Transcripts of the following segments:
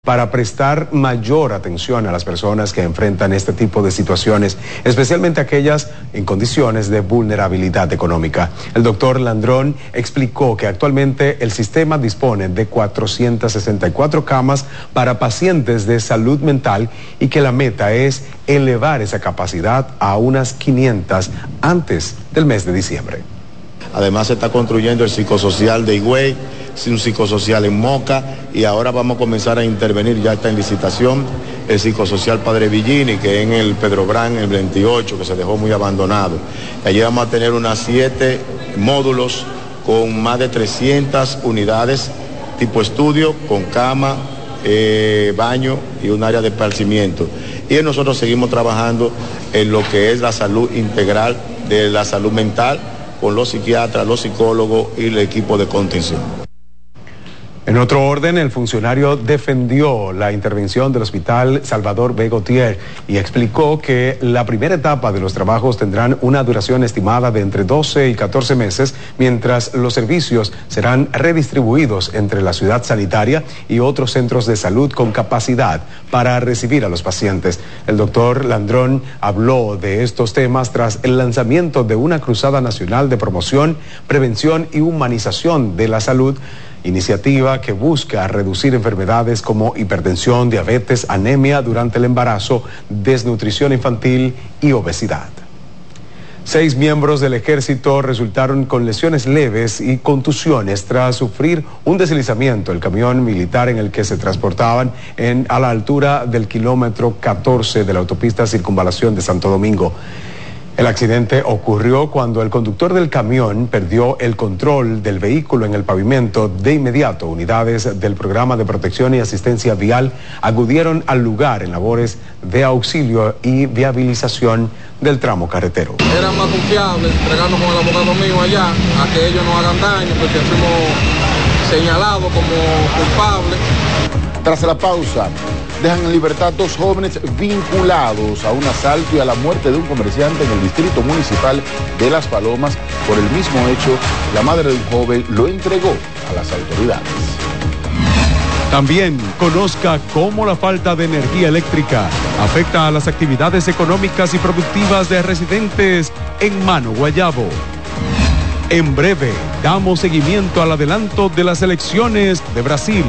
para prestar mayor atención a las personas que enfrentan este tipo de situaciones, especialmente aquellas en condiciones de vulnerabilidad económica. El doctor Landrón explicó que actualmente el sistema dispone de 464 camas para pacientes de salud mental y que la meta es elevar esa capacidad a unas 500 antes del mes de diciembre. Además se está construyendo el psicosocial de Higüey, un psicosocial en Moca, y ahora vamos a comenzar a intervenir, ya está en licitación, el psicosocial Padre Villini, que es en el Pedro Brán, el 28, que se dejó muy abandonado. Allí vamos a tener unas 7 módulos con más de 300 unidades tipo estudio, con cama, baño y un área de esparcimiento. Y nosotros seguimos trabajando en lo que es la salud integral de la salud mental, con los psiquiatras, los psicólogos y el equipo de contención. En otro orden, el funcionario defendió la intervención del Hospital Salvador B. Gautier y explicó que la primera etapa de los trabajos tendrán una duración estimada de entre 12 y 14 meses, mientras los servicios serán redistribuidos entre la ciudad sanitaria y otros centros de salud con capacidad para recibir a los pacientes. El doctor Landrón habló de estos temas tras el lanzamiento de una cruzada nacional de promoción, prevención y humanización de la salud, iniciativa que busca reducir enfermedades como hipertensión, diabetes, anemia durante el embarazo, desnutrición infantil y obesidad. 6 miembros del ejército resultaron con lesiones leves y contusiones tras sufrir un deslizamiento. El camión militar en el que se transportaban a la altura del kilómetro 14 de la autopista Circunvalación de Santo Domingo. El accidente ocurrió cuando el conductor del camión perdió el control del vehículo en el pavimento. De inmediato, unidades del Programa de Protección y Asistencia Vial acudieron al lugar en labores de auxilio y viabilización del tramo carretero. Era más confiable entregarnos con el abogado mío allá a que ellos no hagan daño, porque fuimos señalados como culpables. Tras la pausa, dejan en libertad 2 jóvenes vinculados a un asalto y a la muerte de un comerciante en el distrito municipal de Las Palomas. Por el mismo hecho, la madre del joven lo entregó a las autoridades. También conozca cómo la falta de energía eléctrica afecta a las actividades económicas y productivas de residentes en Mano Guayabo. En breve, damos seguimiento al adelanto de las elecciones de Brasil.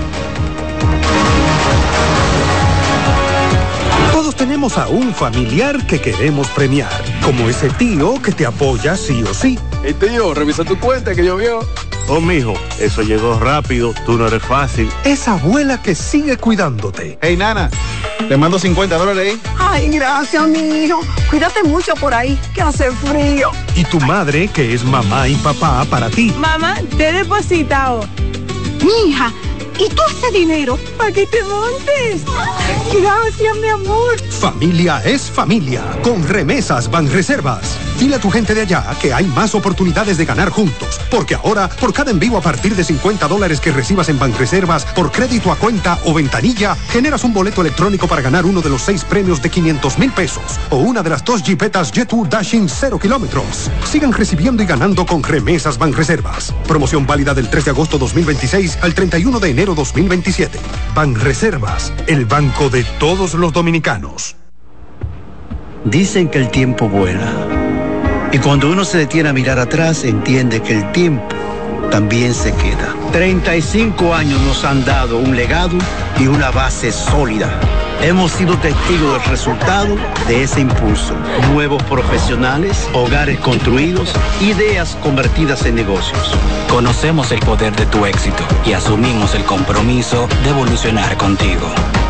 Todos tenemos a un familiar que queremos premiar, como ese tío que te apoya sí o sí. Hey tío, revisa tu cuenta que llovió. Oh, mijo, eso llegó rápido, tú no eres fácil. Esa abuela que sigue cuidándote. Hey nana, te mando $50 ahí. Ay, gracias, mi hijo. Cuídate mucho por ahí, que hace frío. Y tu madre, que es mamá y papá para ti. Mamá, te he depositado. Mija, ¿y tú ese dinero? ¿Para que te montes? Gracias, mi amor. Familia es familia. Con Remesas Banreservas. Dile a tu gente de allá que hay más oportunidades de ganar juntos. Porque ahora, por cada envío a partir de $50 que recibas en Banreservas, por crédito a cuenta o ventanilla, generas un boleto electrónico para ganar uno de los 6 premios de $500,000 o una de las 2 jipetas Jet2 Dashing 0 kilómetros. Sigan recibiendo y ganando con Remesas Banreservas. Promoción válida del 3 de agosto 2026 al 31 de enero 2027. Banreservas, el banco de todos los dominicanos. Dicen que el tiempo vuela. Y cuando uno se detiene a mirar atrás, entiende que el tiempo también se queda. 35 años nos han dado un legado y una base sólida. Hemos sido testigos del resultado de ese impulso. Nuevos profesionales, hogares construidos, ideas convertidas en negocios. Conocemos el poder de tu éxito y asumimos el compromiso de evolucionar contigo.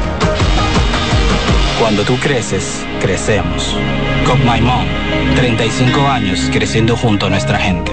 Cuando tú creces, crecemos. Cop My Mom, 35 años creciendo junto a nuestra gente.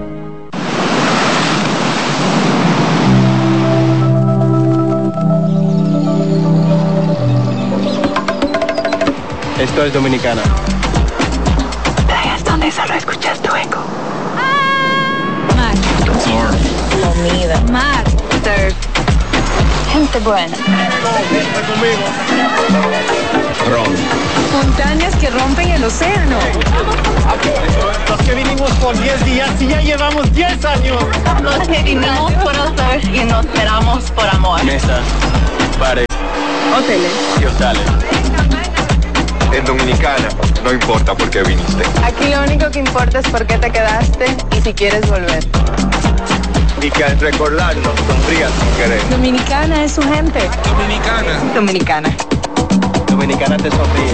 Esto es Dominicana. Playas donde solo escuchas tu eco. Mar. Comida. Mar. Surf. Gente buena. Está conmigo. Ron. Montañas que rompen el océano. Los que vinimos por 10 días y ya llevamos 10 años. Los que vinimos por los surf y nos esperamos por amor. Mesa. bares, Hoteles. y hostales. En Dominicana no importa por qué viniste. Aquí lo único que importa es por qué te quedaste y si quieres volver. Y que al recordarnos sonrías sin querer. Dominicana es su gente. Dominicana. Dominicana. Dominicana te sonríe.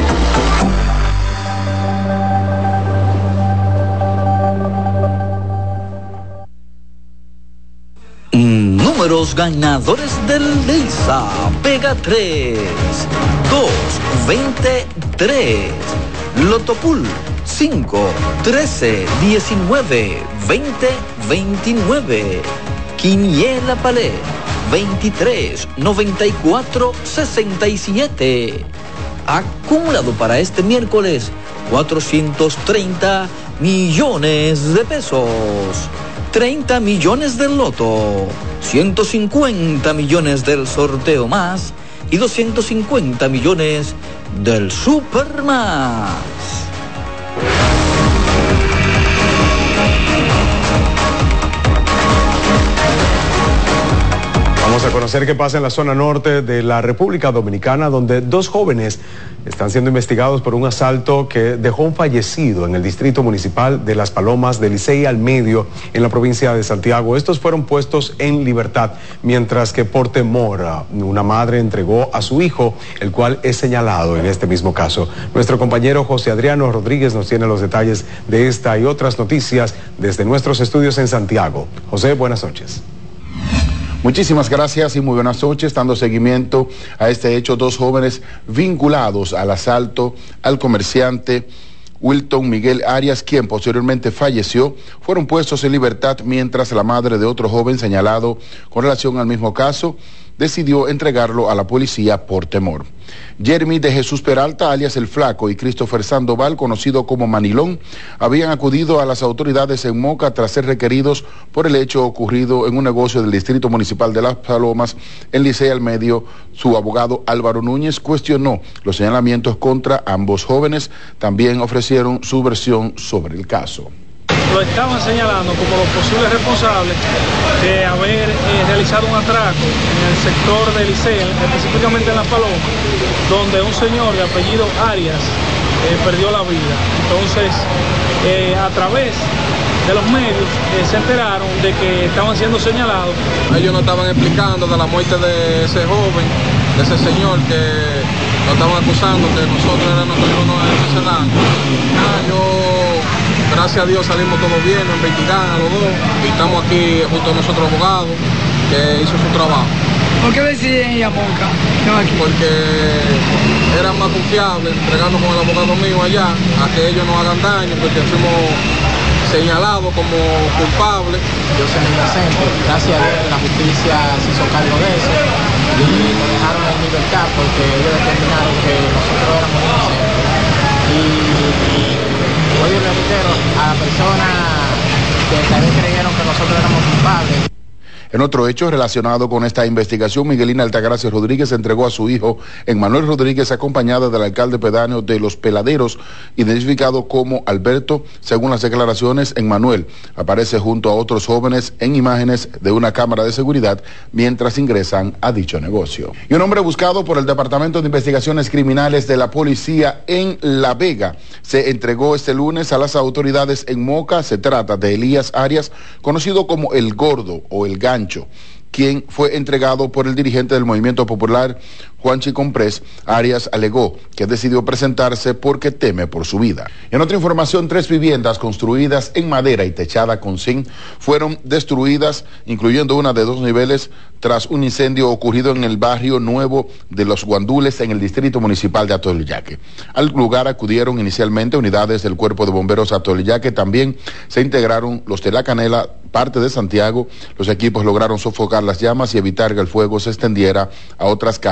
Números ganadores del Leisa. Pega 3. 2, 23. Lotopool 5, 13, 19, 20, 29. Quiniela Palé 23, 94, 67. Acumulado para este miércoles 430 millones de pesos. 30 millones del loto, 150 millones del sorteo más y 250 millones del Supermás. Vamos a conocer qué pasa en la zona norte de la República Dominicana, donde dos jóvenes están siendo investigados por un asalto que dejó un fallecido en el distrito municipal de Las Palomas de Licey al Medio, en la provincia de Santiago. Estos fueron puestos en libertad, mientras que por temor una madre entregó a su hijo, el cual es señalado en este mismo caso. Nuestro compañero José Adriano Rodríguez nos tiene los detalles de esta y otras noticias desde nuestros estudios en Santiago. José, buenas noches. Muchísimas gracias y muy buenas noches. Dando seguimiento a este hecho, dos jóvenes vinculados al asalto al comerciante Wilton Miguel Arias, quien posteriormente falleció, fueron puestos en libertad, mientras la madre de otro joven señalado con relación al mismo caso decidió entregarlo a la policía por temor. Jeremy de Jesús Peralta, alias El Flaco, y Christopher Sandoval, conocido como Manilón, habían acudido a las autoridades en Moca tras ser requeridos por el hecho ocurrido en un negocio del Distrito Municipal de Las Palomas, en Licey al Medio. Su abogado Álvaro Núñez cuestionó los señalamientos contra ambos jóvenes. También ofrecieron su versión sobre el caso. Lo estaban señalando como los posibles responsables de haber realizado un atraco en el sector de Licey, específicamente en Las Palomas, donde un señor de apellido Arias perdió la vida. Entonces, a través de los medios se enteraron de que estaban siendo señalados. Ellos nos estaban explicando de la muerte de ese joven, de ese señor que nos estaban acusando que nosotros éramos los que nos ese daño. Gracias a Dios salimos todos bien, nos investigaron a los dos y estamos aquí junto a nuestro abogado que hizo su trabajo. ¿Por qué deciden ir a Moca? Porque era más confiable entregando con el abogado mío allá a que ellos nos hagan daño, porque fuimos señalados como culpables. Yo soy inocente, gracias a Dios la justicia se hizo cargo de eso y nos dejaron en libertad porque ellos determinaron que nosotros éramos inocentes. Y hoy le reitero a la persona que también creyeron que nosotros éramos culpables. En otro hecho relacionado con esta investigación, Miguelina Altagracia Rodríguez entregó a su hijo Emmanuel Rodríguez, acompañada del alcalde pedáneo de Los Peladeros, identificado como Alberto. Según las declaraciones, Emmanuel aparece junto a otros jóvenes en imágenes de una cámara de seguridad mientras ingresan a dicho negocio. Y un hombre buscado por el Departamento de Investigaciones Criminales de la Policía en La Vega se entregó este lunes a las autoridades en Moca. Se trata de Elías Arias, conocido como El Gordo o El Gancho, quien fue entregado por el dirigente del Movimiento Popular, Juanchi Comprés. Arias alegó que decidió presentarse porque teme por su vida. En otra información, 3 viviendas construidas en madera y techada con zinc fueron destruidas, incluyendo una de 2 niveles, tras un incendio ocurrido en el barrio Nuevo de Los Guandules, en el distrito municipal de Atoyaque. Al lugar acudieron inicialmente unidades del Cuerpo de Bomberos Atoyaque. También se integraron los de La Canela, parte de Santiago. Los equipos lograron sofocar las llamas y evitar que el fuego se extendiera a otras casas de la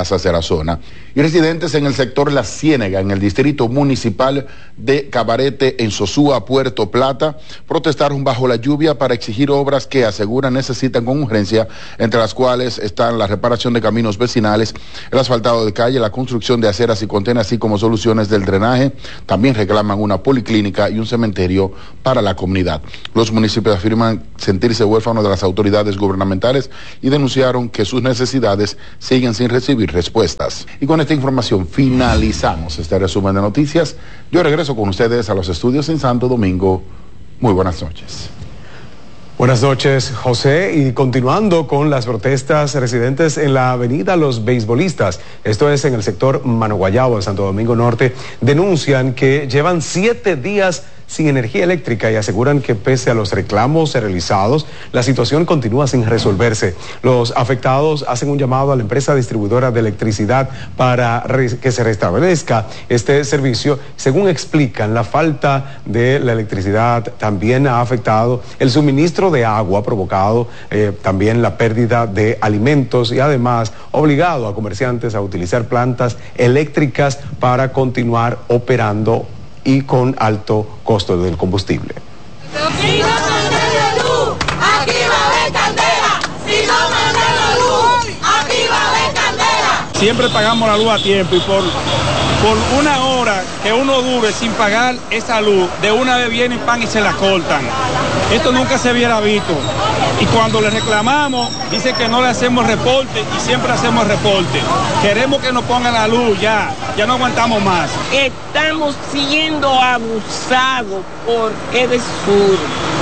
zona. Y residentes en el sector La Ciénega, en el distrito municipal de Cabarete, en Sosúa, Puerto Plata, protestaron bajo la lluvia para exigir obras que aseguran necesitan con urgencia, entre las cuales están la reparación de caminos vecinales, el asfaltado de calle, la construcción de aceras y contenes, así como soluciones del drenaje. También reclaman una policlínica y un cementerio para la comunidad. Los municipios afirman sentirse huérfanos de las autoridades gubernamentales y denunciaron que sus necesidades siguen sin recibir respuestas. Y con esta información finalizamos este resumen de noticias. Yo regreso con ustedes a los estudios en Santo Domingo. Muy buenas noches. Buenas noches, José. Y continuando con las protestas, residentes en la avenida Los Beisbolistas, esto es en el sector Mano Guayabo de Santo Domingo Norte, denuncian que llevan 7 días sin energía eléctrica y aseguran que pese a los reclamos realizados, la situación continúa sin resolverse. Los afectados hacen un llamado a la empresa distribuidora de electricidad para que se restablezca este servicio. Según explican, la falta de la electricidad también ha afectado el suministro de agua, ha provocado también la pérdida de alimentos y además obligado a comerciantes a utilizar plantas eléctricas para continuar operando y con alto costo del combustible. Si no mandan la luz, aquí va a haber candela. Si no mandan la luz, aquí va a haber candela. Siempre pagamos la luz a tiempo y por una hora que uno dure sin pagar esa luz, de una vez vienen pan y se la cortan. Esto nunca se hubiera visto. Y cuando le reclamamos, dicen que no le hacemos reporte y siempre hacemos reporte. Queremos que nos pongan la luz ya no aguantamos más. Estamos siendo abusados por Edesur.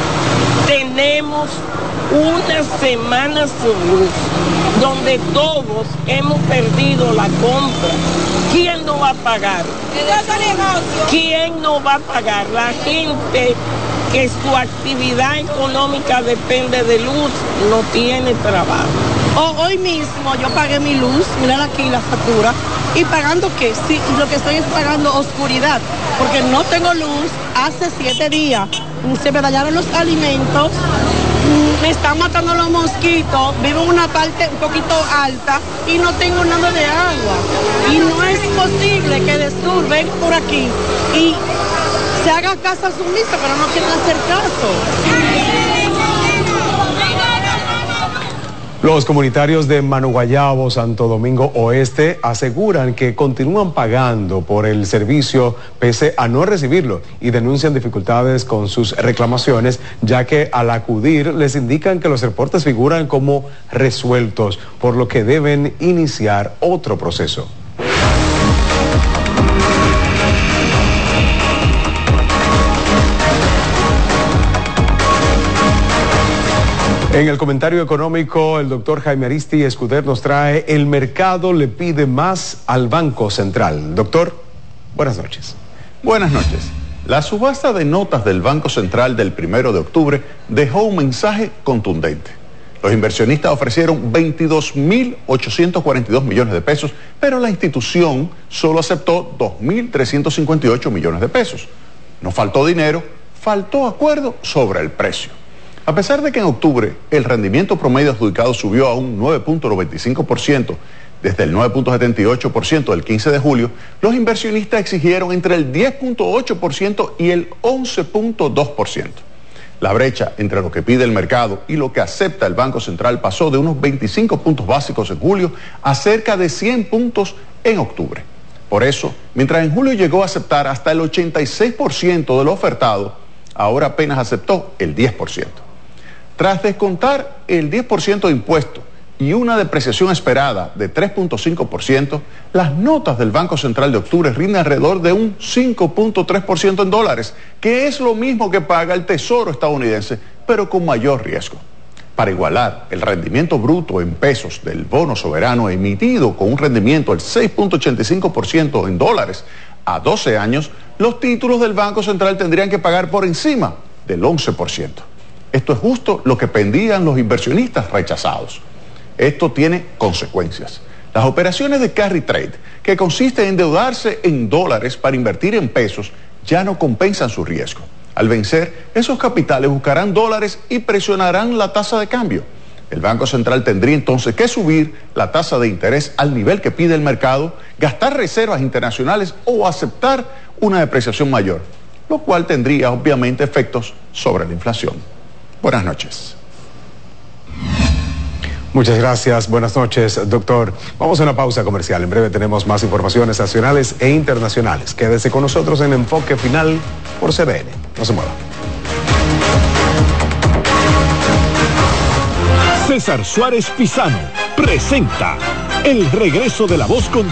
Tenemos una semana sin luz, donde todos hemos perdido la compra. ¿Quién no va a pagar? ¿Quién no va a pagar? La gente que su actividad económica depende de luz no tiene trabajo. Hoy mismo yo pagué mi luz, miren aquí la factura, y pagando qué, sí, lo que estoy es pagando oscuridad, porque no tengo luz hace 7 días, se me dañaron los alimentos, me están matando los mosquitos, vivo en una parte un poquito alta y no tengo nada de agua. Y no es posible que Edesur venga por aquí y se haga caso a su misa, pero no quieren hacer caso. Los comunitarios de Mano Guayabo, Santo Domingo Oeste, aseguran que continúan pagando por el servicio pese a no recibirlo y denuncian dificultades con sus reclamaciones, ya que al acudir les indican que los reportes figuran como resueltos, por lo que deben iniciar otro proceso. En el comentario económico, el doctor Jaime Aristi Escuder nos trae: el mercado le pide más al Banco Central. Doctor, buenas noches. Buenas noches. La subasta de notas del Banco Central del 1 de octubre dejó un mensaje contundente. Los inversionistas ofrecieron 22.842 millones de pesos, pero la institución solo aceptó 2.358 millones de pesos. No faltó dinero, faltó acuerdo sobre el precio. A pesar de que en octubre el rendimiento promedio adjudicado subió a un 9.95%, desde el 9.78% del 15 de julio, los inversionistas exigieron entre el 10.8% y el 11.2%. La brecha entre lo que pide el mercado y lo que acepta el Banco Central pasó de unos 25 puntos básicos en julio a cerca de 100 puntos en octubre. Por eso, mientras en julio llegó a aceptar hasta el 86% de lo ofertado, ahora apenas aceptó el 10%. Tras descontar el 10% de impuesto y una depreciación esperada de 3.5%, las notas del Banco Central de octubre rinden alrededor de un 5.3% en dólares, que es lo mismo que paga el Tesoro estadounidense, pero con mayor riesgo. Para igualar el rendimiento bruto en pesos del bono soberano emitido con un rendimiento del 6.85% en dólares a 12 años, los títulos del Banco Central tendrían que pagar por encima del 11%. Esto es justo lo que pedían los inversionistas rechazados. Esto tiene consecuencias. Las operaciones de carry trade, que consiste en endeudarse en dólares para invertir en pesos, ya no compensan su riesgo. Al vencer, esos capitales buscarán dólares y presionarán la tasa de cambio. El Banco Central tendría entonces que subir la tasa de interés al nivel que pide el mercado, gastar reservas internacionales o aceptar una depreciación mayor, lo cual tendría obviamente efectos sobre la inflación. Buenas noches. Muchas gracias, buenas noches, doctor. Vamos a una pausa comercial. En breve tenemos más informaciones nacionales e internacionales. Quédese con nosotros en Enfoque Final por CDN. No se mueva. César Suárez Pisano presenta el regreso de La Voz con